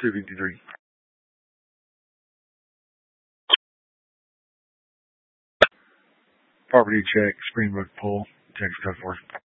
253. Property check, Springbrook Pool, Texas code 4.